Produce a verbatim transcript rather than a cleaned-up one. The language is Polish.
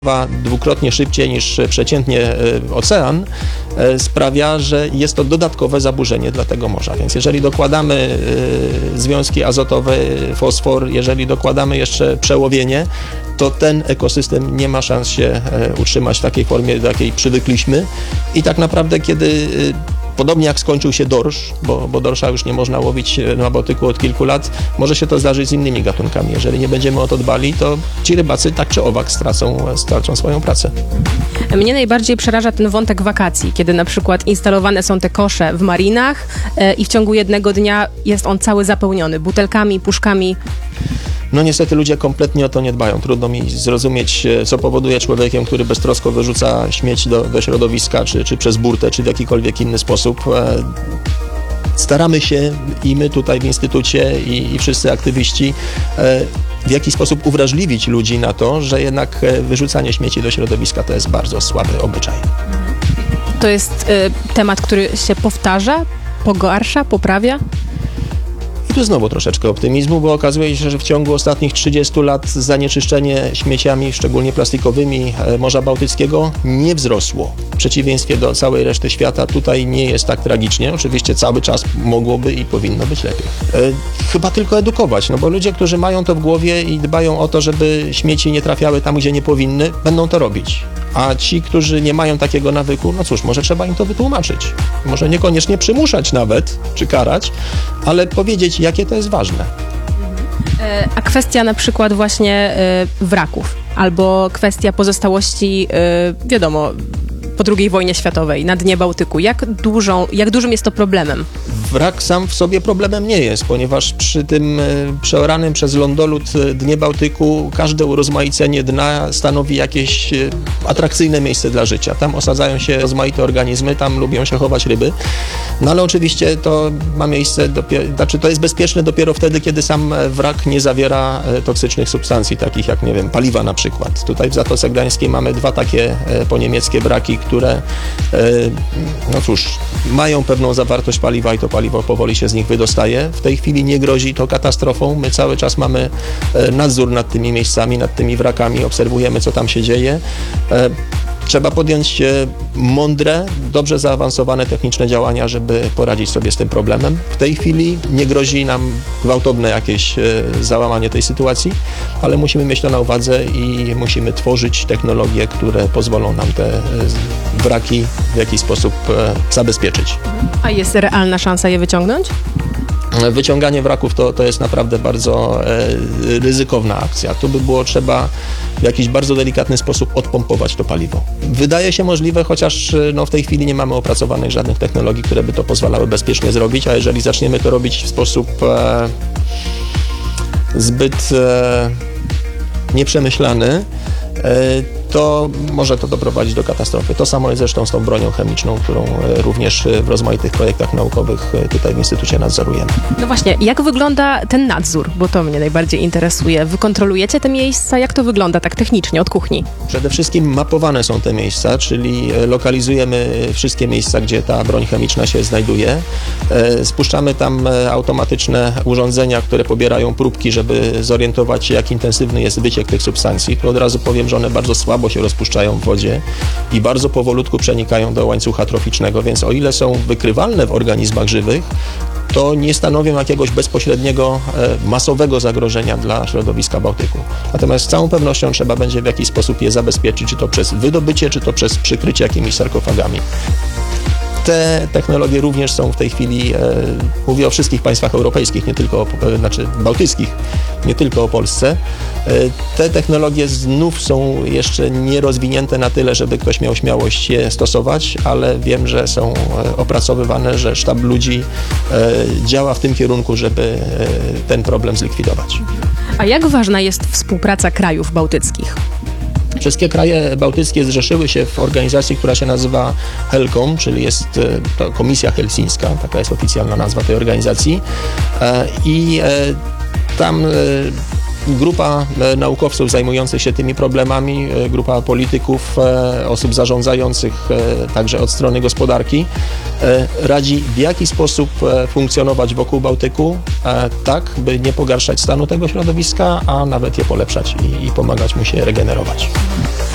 Dwukrotnie szybciej niż przeciętnie ocean sprawia, że jest to dodatkowe zaburzenie dla tego morza. Więc jeżeli dokładamy związki azotowe, fosfor, jeżeli dokładamy jeszcze przełowienie, to ten ekosystem nie ma szans się utrzymać w takiej formie, do jakiej przywykliśmy. I tak naprawdę, kiedy podobnie jak skończył się dorsz, bo, bo dorsza już nie można łowić na Bałtyku od kilku lat, może się to zdarzyć z innymi gatunkami. Jeżeli nie będziemy o to dbali, to ci rybacy tak czy owak stracą, stracą swoją pracę. Mnie najbardziej przeraża ten wątek wakacji, kiedy na przykład instalowane są te kosze w marinach e, i w ciągu jednego dnia jest on cały zapełniony butelkami, puszkami. No niestety ludzie kompletnie o to nie dbają. Trudno mi zrozumieć, co powoduje człowiekiem, który beztrosko wyrzuca śmieci do, do środowiska, czy, czy przez burtę, czy w jakikolwiek inny sposób. Staramy się i my tutaj w Instytucie i, i wszyscy aktywiści w jakiś sposób uwrażliwić ludzi na to, że jednak wyrzucanie śmieci do środowiska to jest bardzo słaby obyczaj. To jest y, temat, który się powtarza, pogarsza, poprawia? I tu znowu troszeczkę optymizmu, bo okazuje się, że w ciągu ostatnich trzydziestu lat zanieczyszczenie śmieciami, szczególnie plastikowymi, Morza Bałtyckiego nie wzrosło. W przeciwieństwie do całej reszty świata tutaj nie jest tak tragicznie. Oczywiście cały czas mogłoby i powinno być lepiej. E, chyba tylko edukować, no bo ludzie, którzy mają to w głowie i dbają o to, żeby śmieci nie trafiały tam, gdzie nie powinny, będą to robić. A ci, którzy nie mają takiego nawyku, no cóż, może trzeba im to wytłumaczyć. Może niekoniecznie przymuszać nawet, czy karać, ale powiedzieć, jakie to jest ważne. A kwestia na przykład właśnie wraków, albo kwestia pozostałości, wiadomo, po drugiej wojnie światowej na dnie Bałtyku. Jak dużą, jak dużym jest to problemem? Wrak sam w sobie problemem nie jest, ponieważ przy tym przeoranym przez lądolód dnie Bałtyku każde urozmaicenie dna stanowi jakieś atrakcyjne miejsce dla życia. Tam osadzają się rozmaite organizmy, tam lubią się chować ryby. No ale oczywiście to ma miejsce, dopiero, znaczy to jest bezpieczne dopiero wtedy, kiedy sam wrak nie zawiera toksycznych substancji, takich jak, nie wiem, paliwa na przykład. Tutaj w Zatoce Gdańskiej mamy dwa takie poniemieckie wraki, które, no cóż, mają pewną zawartość paliwa i to paliwo powoli się z nich wydostaje. W tej chwili nie grozi to katastrofą. My cały czas mamy nadzór nad tymi miejscami, nad tymi wrakami, obserwujemy, co tam się dzieje. Trzeba podjąć mądre, dobrze zaawansowane techniczne działania, żeby poradzić sobie z tym problemem. W tej chwili nie grozi nam gwałtowne jakieś załamanie tej sytuacji, ale musimy mieć to na uwadze i musimy tworzyć technologie, które pozwolą nam te wraki w jakiś sposób zabezpieczyć. A jest realna szansa je wyciągnąć? Wyciąganie wraków to, to jest naprawdę bardzo e, ryzykowna akcja. Tu by było trzeba w jakiś bardzo delikatny sposób odpompować to paliwo. Wydaje się możliwe, chociaż no, w tej chwili nie mamy opracowanych żadnych technologii, które by to pozwalały bezpiecznie zrobić, a jeżeli zaczniemy to robić w sposób e, zbyt e, nieprzemyślany, e, to może to doprowadzić do katastrofy. To samo jest zresztą z tą bronią chemiczną, którą również w rozmaitych projektach naukowych tutaj w Instytucie nadzorujemy. No właśnie, jak wygląda ten nadzór? Bo to mnie najbardziej interesuje. Wy kontrolujecie te miejsca? Jak to wygląda tak technicznie, od kuchni? Przede wszystkim mapowane są te miejsca, czyli lokalizujemy wszystkie miejsca, gdzie ta broń chemiczna się znajduje. Spuszczamy tam automatyczne urządzenia, które pobierają próbki, żeby zorientować się, jak intensywny jest wyciek tych substancji. Tu od razu powiem, że one bardzo słabo się rozpuszczają w wodzie i bardzo powolutku przenikają do łańcucha troficznego, więc o ile są wykrywalne w organizmach żywych, to nie stanowią jakiegoś bezpośredniego, masowego zagrożenia dla środowiska Bałtyku. Natomiast z całą pewnością trzeba będzie w jakiś sposób je zabezpieczyć, czy to przez wydobycie, czy to przez przykrycie jakimiś sarkofagami. Te technologie również są w tej chwili, e, mówię o wszystkich państwach europejskich, nie tylko o, e, znaczy bałtyckich, nie tylko o Polsce. E, te technologie znów są jeszcze nierozwinięte na tyle, żeby ktoś miał śmiałość je stosować, ale wiem, że są e, opracowywane, że sztab ludzi e, działa w tym kierunku, żeby e, ten problem zlikwidować. A jak ważna jest współpraca krajów bałtyckich? Wszystkie kraje bałtyckie zrzeszyły się w organizacji, która się nazywa HELCOM, czyli jest to Komisja Helsińska, taka jest oficjalna nazwa tej organizacji. I tam grupa naukowców zajmujących się tymi problemami, grupa polityków, osób zarządzających także od strony gospodarki radzi, w jaki sposób funkcjonować wokół Bałtyku, tak by nie pogarszać stanu tego środowiska, a nawet je polepszać i, i pomagać mu się regenerować.